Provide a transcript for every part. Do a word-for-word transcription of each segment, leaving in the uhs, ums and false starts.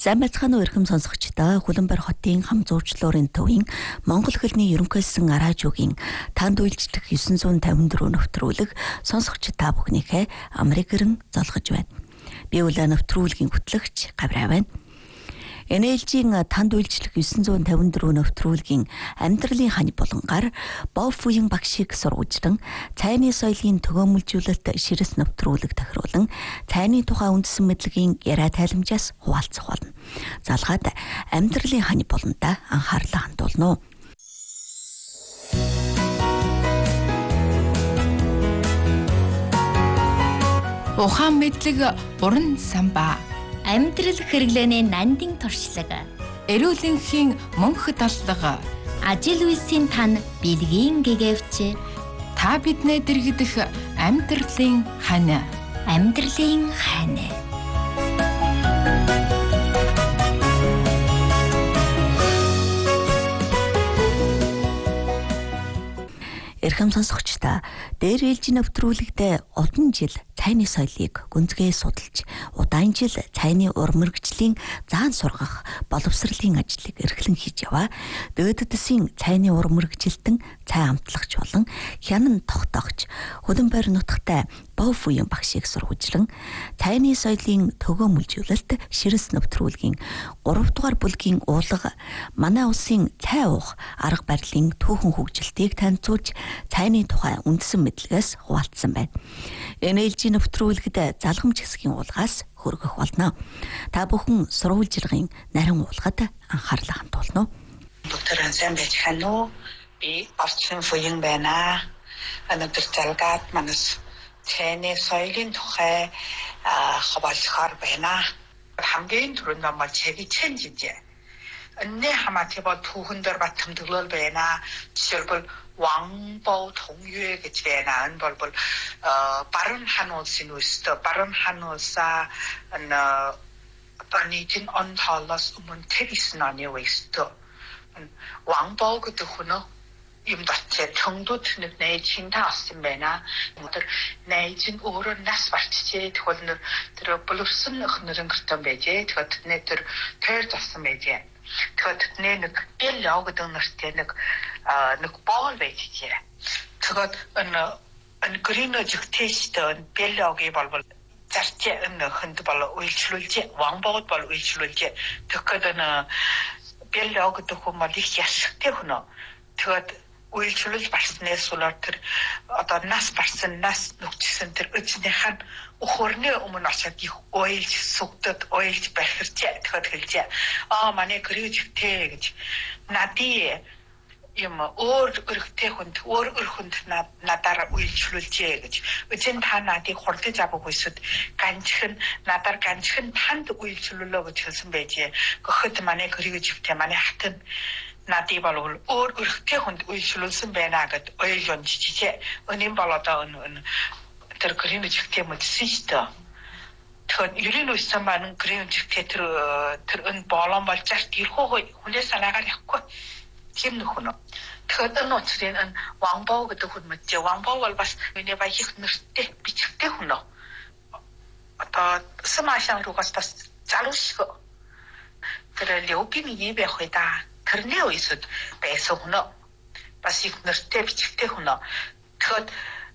Сайн байцгаана уу эрхэм сонсогчдоо. Хүлэмбар хотын хам зурчлуурын төвийн Монгол хэлний ерөнхийлсөн араажуугийн танд үйлчлэх девять cinque нэвтрүүлэг сонсогч та бүхнийхээ амрыг гэрэн золгож байна. Би үлээ нэвтрүүлгийн хөтлөгч Гавраа байна. эн эл жи-ийн танд үйлчлэх девять cinque нэвтрүүлгийн амьдралын хань болонгаар Бов Буян багшийг сургуулжлан цайны соёлын төгөөмөлжүүлэлт ширэс нэвтрүүлэг тохируулан цайны тухай үндсэн мэдлэгийн яриа тайлбаржаас хуваалцах болно. Залгаад амьдралын хань болонтой анхаарлаа хандуулна. Ухаан мэдлэг уран самбаа. Амьдрал хэрэглээний нандин туршлаг. Эрүүлэнхийн мөнх даллага. Ажил үйлсийн тань бэлгийн гэгэвч. Та биднээ дэргдэх амьдралын хань. Амьдралын хань. Эрхэм сонсогчдоо, дээр ээлжийн нэвтрүүлэгт олон жил цайны соёлыг гүнзгий судалж, удаан жил цайны ур мэргэжлийн заан сургах боловсролын ажлыг эрхлэн хийж яваа. Дөөдөдсийн цайны ур мэргэжилтэн цай амтлагч болон хянан тогтоогч Хүлэмбар нутагтай Бов Буян багшийг сургуулжлан цайны соёлын төгөөмөлжүүлэлт ширэс нэвтрүүлгийн гурав дугаар бүлгийн уулга манай улсын цай уух арга барилын түүхэн хөгжилтийг танилцуулж цайны тухай үндсэн мэдлэгээс хуваалцсан байна. эн эл жи нэвтрүүлэгт залгамж хэсгийн уулгаас хөргөх болно. Та бүхэн сурвалжлагын нарийн уулгад анхаарлаа хандуулна. Доктор сайн байцгаана уу? Би Бовчин Буян байна. Өнөөдөр залгаад манас цайны соёлын тухай хуваалцахаар байна. Хамгийн түрүүнд намайг чиги чэнжижээ. Энэ хамаатай бол түүхэн дээр бат тэмдэглэл байна. Жишээлбэл Wangbo 통유에 гэж байна. Энэ бол баруун хан улсын өстө баруун хан улсаа нэгэн онтолос өмнө тэгсэн оны өстө Wangbo гэдэг хүн юм датчээ 청도д нэг найчин таасан байна. Тэр найчин өөрөө нас барчжээ. Тэгвэл тэр боловсон өхнөрөн гэртэн байжээ. Тэгэхээр нэ тэр тэр засан байжээ. Тэгэхээр нэг бэл явдаг нэртэй нэг нэг боол байжээ. Тэгэхээр энэ энэ грин жигтэйстэй бэл явгий болбол зарчээ энэ хүнд бол үйлчлүүлж Wangbo-д бол үйлчлүүлж тэгэхээр энэ бэл явдаг хүн бол их яшигтэй хүн. Тэгэхээр үйлчлүүлж барснаас болоод тэр одоо нас барсан нас нүгчсэн тэр өчнийхэн өхөрний өмнө очоод их ойлж сүгдэд ойлж бахирч тэгэхэд хэлжээ. Аа манай гэрээжтэй гэж нади юм өөр өрхтэй хүнд өөр өр хүнд надаар үйлчлүүлжээ гэж. Өчен та надыг хурлаж авах үсэд ганцхан надаар ганцхан танд үйлчлүүлээ гэж хэлсэн байжээ. Гэхдээ манай гэрээжтэй манай хатан нади бол өөр өрхтэй хүнд үйлчлүүлсэн байна гэд ойлж чичээ. Өнийн бол одоо энэ тэр гэрээжтэй мэдсэн шүү дээ. Тэгэхээр ерөн үсэн маань гэрээжтэй тэр тэр энэ болон бол жарт ирэхгүй хүнээс санаагаар явахгүй. Тийм нөхөн. Тэгэхээр энэ үеийн энэ Wangbo гэдэг хүн мэдээ. Wangbo бол бас миний баях нэртэй бичгтэй хүн. Одоо самашан руугаас бас залуусх. Тэр леопин ивэ хойда тэрний үесд байсан хүн. Бас их нэртэй бичгтэй хүн. Тэгэхээр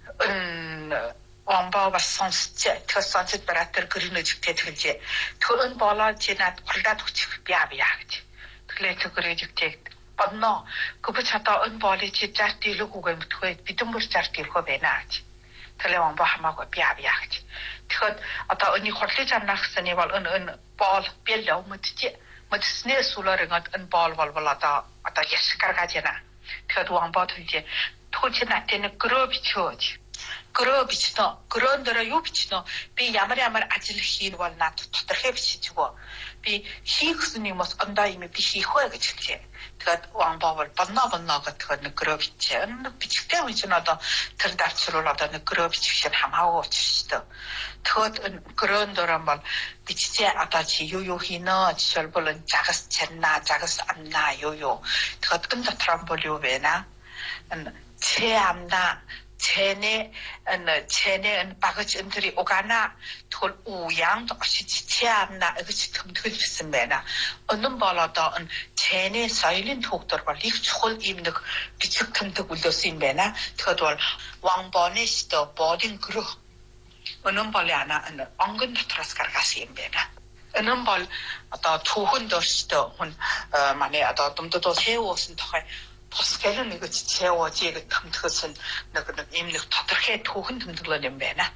энэ Wangbo бас сонсч тэгэхээр сонсч баратер гэрнэжтэй хэлжээ. Тэгэхээр энэ болоо чи над хурдад хүчих би авъя гэж. Тэгэхээр тэр гэрнэжтэй бодно. Гүбч хата энэ болоо чи жарт илүү үгүй мэдхгүй бидэн бүр жарт ирэхгүй байна гэж. Тэгэхээр Wangbo хамаагүй би авъя гэж. Тэгэхээр одоо энэ хурлаж амнахсны бол энэ бол бэл өмдөж мэдснээс үлээр энэ бол бол одоо одоо яш гаргаж яана. Тэгэхээр Wangbo хэлжээ. Тэгвэл чи натэ нэг грөө бичөөж. Грөө бичнэ. Грөөн дээр юу бичнэ? Би ямар ямар ажил хийн бол над тодорхой бичиж өгөө. Би хийхсэн юмс ондоо юм би хийх вэ гэж хэлжээ. Тэгэхээр Wangbo бол болно болно гэдэг нэг грөө бичээ. Энэ бичгтэй хүн чинь одоо тэр давчрал одоо нэг грөө бичих шиг хамаагүй учирчтэй. Тэгэхээр грөөн дээр бол бичээ одоо чи юу юу хийнэ? Жишээлбэл жагас чарна, жагас амна юу юу. Тэгэхээр энэ дотор бол юу вэ наа? Энэ чи амна 체내 은 체내 bagage entry 오가나 톨 우양도 시치치암나 이것이 틈틈있습니다. 어느 발라다 은 체내 사일린 독tor 발 익초ල් 임득 비축 틈틈 울더스입니다. 더돌 왕번에 시도 보딩 그룹 어느 발이 하나 은 엉근 도트라스 가르가시입니다. 어느 발 어떤 투훈도 시도 혼 만에 어떤 좀더 세워선 더 토스kel은 이거 지체워지 그 탐트선 너그 임력 터득해 토훈 탐득을 냄배나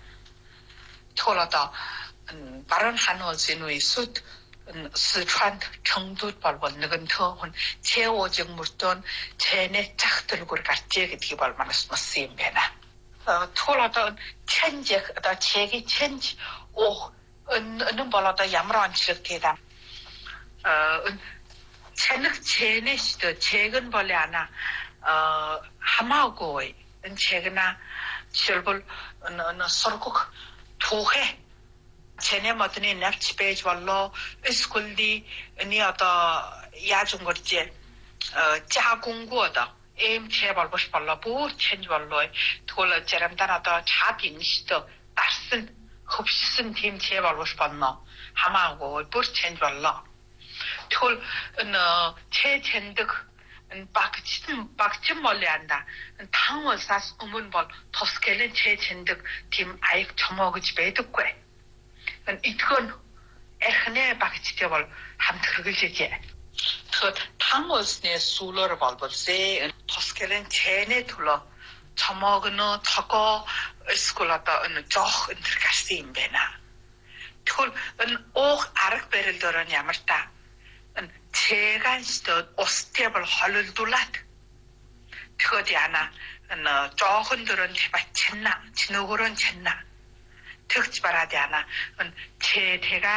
토라다 바른 한월진의 숫 스촨 청두 발번 너근 더훈 제워적 물돈 제네 짝들고 같이 그 발만 쓰임배나 토라다 천재 다 책이 천지 오 어느 발라다 야무란 칠게다 어 체력 체내 시도 최근 벌레 하나 어 하마고의 최근아 철불 어느 서국 투해 체내 모든이 납치 페이지 발로 스쿨디 니어다 야중 거지 어 자공고다 에임 제발 보시 발로 보 체인지 발로 돌아 제람다나다 차빙 시도 따슨 흡시슨 팀 제발 보시 발로 하마고 보 체인지 발로 톨, 어, 최전득, 박진, 박진 멀리 한다. 당월 사스 우문벌, 토스켈은 최전득, 팀 아익 처먹으지 배득고. 이건, 에흐네 박지대벌, 함트르그지게. 그, 당월스네 술러를 벌벌세, 토스켈은 최네 둘러, 처먹으는 터거, 스쿨하다, 저, 들어갔어, 임배나. 톨, 옥, 아르크베를더는 야말다. 제가 시도 오스테블 헐을 둘랏 그거지 않아 조금들은 제발 챘나 진우그런 챘나 특집하라지 않아 제대가